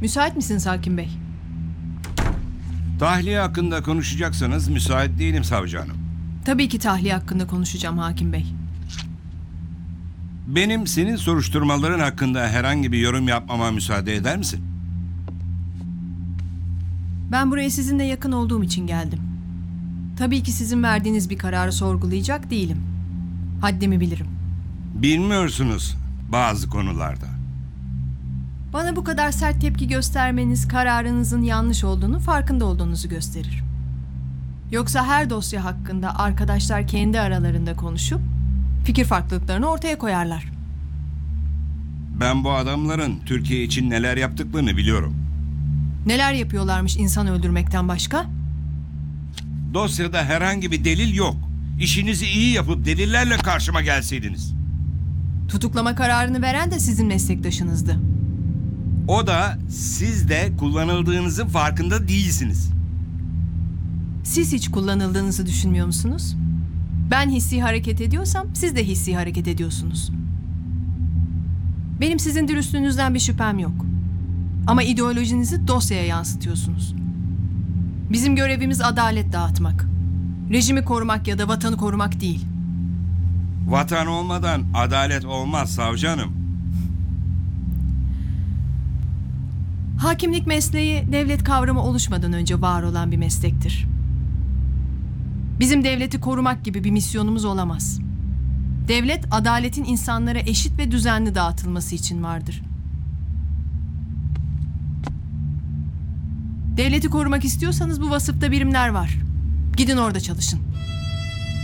Müsait misiniz Hakim Bey? Tahliye hakkında konuşacaksanız müsait değilim savcı hanım. Tabii ki tahliye hakkında konuşacağım Hakim Bey. Benim senin soruşturmaların hakkında herhangi bir yorum yapmama müsaade eder misin? Ben buraya sizinle yakın olduğum için geldim. Tabii ki sizin verdiğiniz bir kararı sorgulayacak değilim. Haddimi bilirim. Bilmiyorsunuz bazı konularda. Bana bu kadar sert tepki göstermeniz kararınızın yanlış olduğunu, farkında olduğunuzu gösterir. Yoksa her dosya hakkında arkadaşlar kendi aralarında konuşup fikir farklılıklarını ortaya koyarlar. Ben bu adamların Türkiye için neler yaptıklarını biliyorum. Neler yapıyorlarmış insan öldürmekten başka? Dosyada herhangi bir delil yok. İşinizi iyi yapıp delillerle karşıma gelseydiniz. Tutuklama kararını veren de sizin meslektaşınızdı. O da siz de kullanıldığınızın farkında değilsiniz. Siz hiç kullanıldığınızı düşünmüyor musunuz? Ben hissi hareket ediyorsam siz de hissi hareket ediyorsunuz. Benim sizin dürüstlüğünüzden bir şüphem yok. Ama ideolojinizi dosyaya yansıtıyorsunuz. Bizim görevimiz adalet dağıtmak. Rejimi korumak ya da vatanı korumak değil. Vatan olmadan adalet olmaz savcı hanım. Hakimlik mesleği devlet kavramı oluşmadan önce var olan bir meslektir. Bizim devleti korumak gibi bir misyonumuz olamaz. Devlet, adaletin insanlara eşit ve düzenli dağıtılması için vardır. Devleti korumak istiyorsanız bu vasıfta birimler var. Gidin orada çalışın.